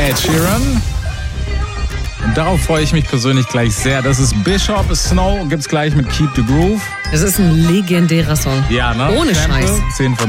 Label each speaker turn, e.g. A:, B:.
A: Ed Sheeran. Und darauf freue ich mich persönlich gleich sehr. Das ist Bishop Snow, gibt's gleich mit Keep the Groove.
B: Das ist ein legendärer Song.
A: Ja, ne?
B: Ohne
A: Sample,
B: Scheiß.
A: 10 von